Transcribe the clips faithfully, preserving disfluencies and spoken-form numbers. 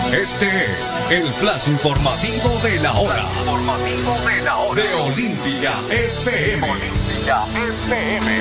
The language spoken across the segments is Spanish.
Este es el flash informativo de la hora. Informativo de la hora. De Olimpia F M. Olimpia F M.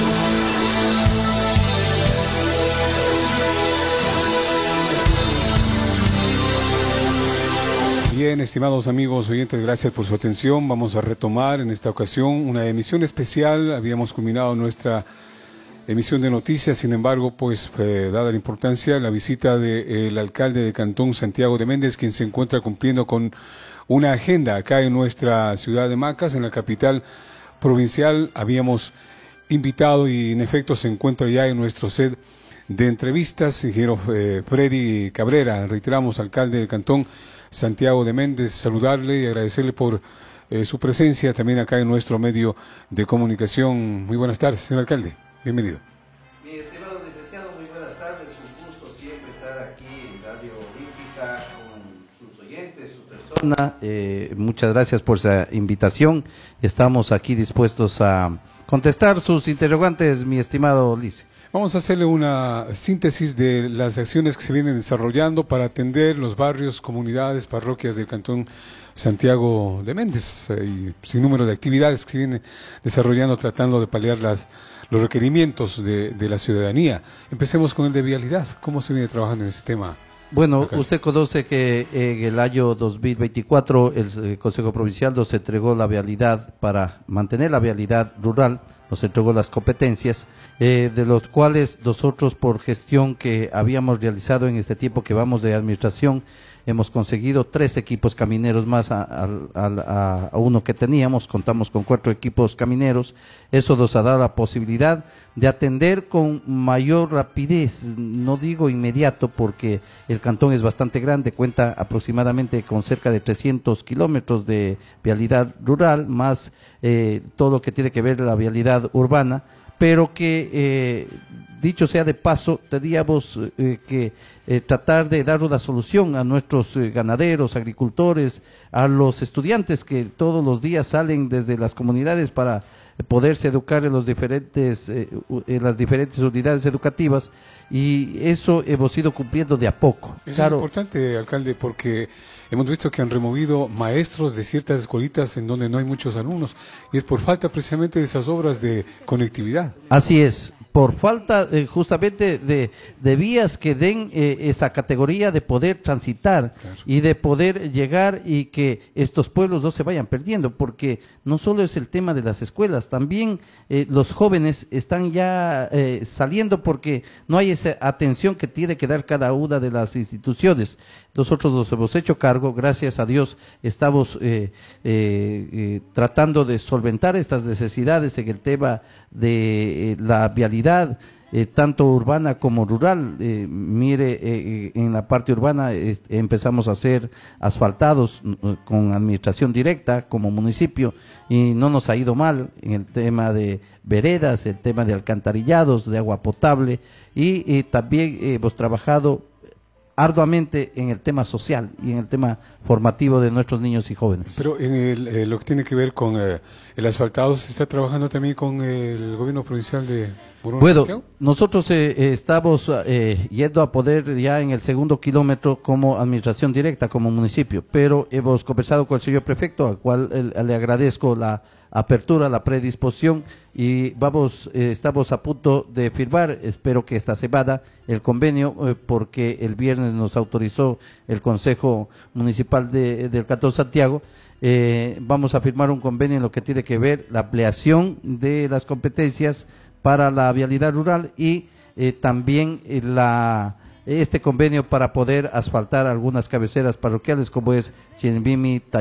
Bien, estimados amigos oyentes, gracias por su atención. Vamos a retomar en esta ocasión una emisión especial. Habíamos culminado nuestra emisión de noticias, sin embargo, pues eh, dada la importancia, la visita del alcalde de Cantón, Santiago de Méndez, quien se encuentra cumpliendo con una agenda acá en nuestra ciudad de Macas, en la capital provincial. Habíamos invitado y en efecto se encuentra ya en nuestro set de entrevistas, ingeniero eh, Freddy Cabrera, reiteramos, alcalde del Cantón Santiago de Méndez, saludarle y agradecerle por eh, su presencia también acá en nuestro medio de comunicación. Muy buenas tardes, señor alcalde. Bienvenido. Mi estimado licenciado, muy buenas tardes. Un gusto siempre estar aquí en Radio Olímpica con sus oyentes, su persona. Eh, muchas gracias por esa invitación. Estamos aquí dispuestos a contestar sus interrogantes, mi estimado Lice. Vamos a hacerle una síntesis de las acciones que se vienen desarrollando para atender los barrios, comunidades, parroquias del Cantón Santiago de Méndez. Hay sin número de actividades que se vienen desarrollando tratando de paliar las los requerimientos de, de la ciudadanía. Empecemos con el de vialidad. ¿Cómo se viene trabajando en ese tema? Bueno, acá? Usted conoce que en el año dos mil veinticuatro el, el Consejo Provincial nos entregó la vialidad para mantener la vialidad rural, nos entregó las competencias, eh, de los cuales nosotros por gestión que habíamos realizado en este tiempo que vamos de administración, hemos conseguido tres equipos camineros más a, a, a, a uno que teníamos, contamos con cuatro equipos camineros. Eso nos ha dado la posibilidad de atender con mayor rapidez, no digo inmediato porque el cantón es bastante grande, cuenta aproximadamente con cerca de trescientos kilómetros de vialidad rural, más eh, todo lo que tiene que ver la vialidad urbana, pero que eh, dicho sea de paso, teníamos eh, que eh, tratar de dar una solución a nuestros eh, ganaderos, agricultores, a los estudiantes que todos los días salen desde las comunidades para poderse educar en los diferentes eh, en las diferentes unidades educativas, y eso hemos ido cumpliendo de a poco. Eso claro. Es importante, alcalde, porque hemos visto que han removido maestros de ciertas escuelitas en donde no hay muchos alumnos, y es por falta precisamente de esas obras de conectividad. Así es, por falta eh, justamente de, de vías que den eh, esa categoría de poder transitar, claro, y de poder llegar y que estos pueblos no se vayan perdiendo, porque no solo es el tema de las escuelas, también eh, los jóvenes están ya eh, saliendo porque no hay esa atención que tiene que dar cada una de las instituciones. Nosotros nos hemos hecho cargo, gracias a Dios, estamos eh, eh, eh, tratando de solventar estas necesidades en el tema de eh, la vialidad, eh, tanto urbana como rural. Eh, mire, eh, en la parte urbana eh, empezamos a hacer asfaltados eh, con administración directa como municipio y no nos ha ido mal en el tema de veredas, el tema de alcantarillados, de agua potable, y eh, también eh, hemos trabajado arduamente en el tema social y en el tema formativo de nuestros niños y jóvenes. Pero en el, eh, lo que tiene que ver con eh, el asfaltado, ¿se está trabajando también con el gobierno provincial de Burón? Bueno, Santiago? nosotros eh, eh, estamos eh, yendo a poder ya en el segundo kilómetro como administración directa, como municipio, pero hemos conversado con el señor prefecto, al cual eh, le agradezco la apertura, la predisposición, y vamos, eh, estamos a punto de firmar, espero que esta semana, el convenio, eh, porque el viernes nos autorizó el Consejo Municipal de, del Cantón Santiago. Eh, vamos a firmar un convenio en lo que tiene que ver la ampliación de las competencias para la vialidad rural y eh, también eh, la este convenio para poder asfaltar algunas cabeceras parroquiales como es Chinbimi,